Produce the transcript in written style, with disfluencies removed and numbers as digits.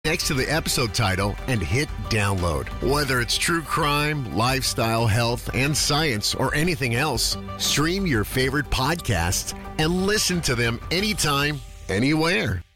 next to the episode title and hit download. Whether it's true crime, lifestyle, health, and science, or anything else, stream your favorite podcasts and listen to them anytime, anywhere.